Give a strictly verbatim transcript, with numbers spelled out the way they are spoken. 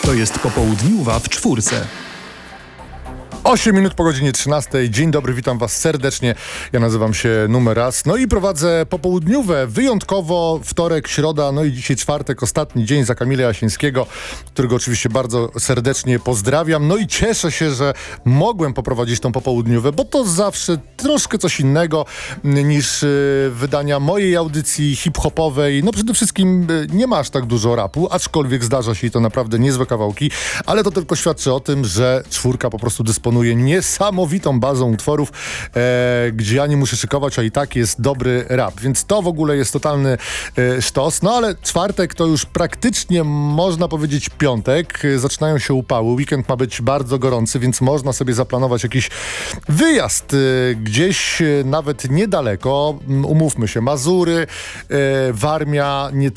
To jest popołudniuwa w czwórce. osiem minut po godzinie trzynastej. Dzień dobry, witam was serdecznie. Ja nazywam się Numeraz. No i prowadzę popołudniuwe, wyjątkowo wtorek, środa, no i dzisiaj czwartek, ostatni dzień za Kamila Jasińskiego, którego oczywiście bardzo serdecznie pozdrawiam. No i cieszę się, że mogłem poprowadzić tą popołudniówę, bo to zawsze troszkę coś innego niż y, wydania mojej audycji hip-hopowej. No przede wszystkim y, nie ma aż tak dużo rapu, aczkolwiek zdarza się i to naprawdę niezłe kawałki, ale to tylko świadczy o tym, że czwórka po prostu dysponuje niesamowitą bazą utworów, e, gdzie ja nie muszę szykować, a i tak jest dobry rap. Więc to w ogóle jest totalny e, sztos. No ale czwartek to już praktycznie można powiedzieć piątek. E, zaczynają się upały. Weekend ma być bardzo gorący, więc można sobie zaplanować jakiś wyjazd e, gdzieś e, nawet niedaleko. Umówmy się, Mazury, e, Warmia, nie